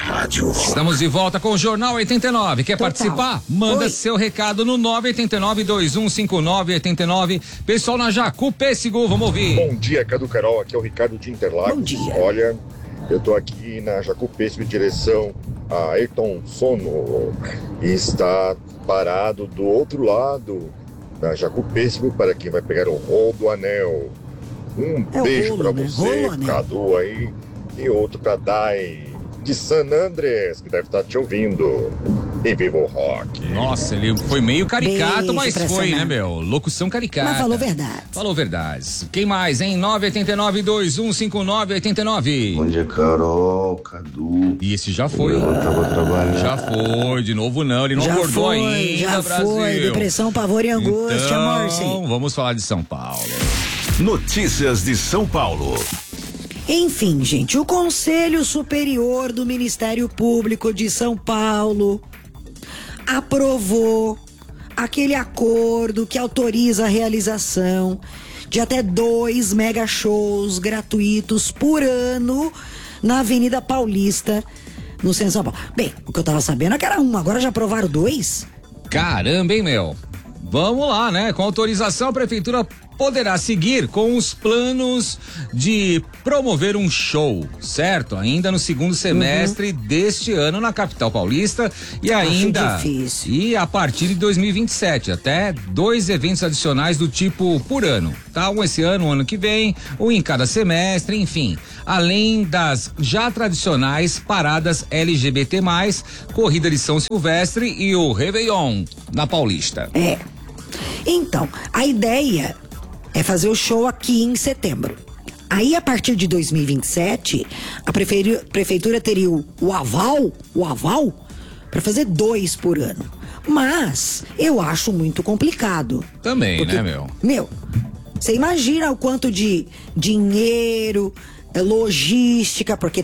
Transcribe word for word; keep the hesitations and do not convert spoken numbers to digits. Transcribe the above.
rádio. Estamos de volta com o Jornal oitenta e nove. Quer Total. participar? Manda Oi. seu recado no nove oito nove, dois um cinco nove, oito nove. Pessoal na Jacu Pêssego, vamos ouvir. Bom dia, Cadu Carol. Aqui é o Ricardo de Interlagos. Bom dia. Olha, eu tô aqui na Jacu Pêssego em direção a Ayrton Sono e está parado do outro lado da Jacu Pêssego para quem vai pegar o rolo do anel. Um É o beijo rolo, pra né? você, Rolo, anel. Cadu aí, e outro pra Dai de San Andrés, que deve estar te ouvindo. E viva o rock. Nossa, ele foi meio caricato, Beijo mas pra foi, Sana. né, meu? Locução caricata. Mas falou verdade. Falou verdade. Quem mais, hein? nove oito nove, dois um cinco nove, oito nove. Bom dia, Carol, Cadu. E esse já foi. Eu tava trabalhando. Já foi, de novo não, ele não já acordou foi, ainda, já Brasil. foi. Depressão, pavor e angústia, Então, Márcio. vamos falar de São Paulo. Notícias de São Paulo. Enfim, gente, o Conselho Superior do Ministério Público de São Paulo aprovou aquele acordo que autoriza a realização de até dois mega shows gratuitos por ano na Avenida Paulista, no centro de São Paulo. Bem, o que eu tava sabendo é que era um, agora já aprovaram dois? Caramba, hein, meu? Vamos lá, né? Com autorização, a prefeitura poderá seguir com os planos de promover um show, certo? Ainda no segundo semestre uhum. deste ano na capital paulista e ainda Acho difícil. E a partir de dois mil e vinte e sete, até dois eventos adicionais do tipo por ano, tá? Um esse ano, um ano que vem, um em cada semestre, enfim. Além das já tradicionais paradas L G B T mais, corrida de São Silvestre e o Réveillon na Paulista. É. Então, a ideia é fazer o show aqui em setembro. Aí, a partir de dois mil e vinte e sete, a prefeitura, prefeitura teria o, o aval, o aval, para fazer dois por ano. Mas eu acho muito complicado. Também, porque, né, meu? Meu, você imagina o quanto de dinheiro, logística, porque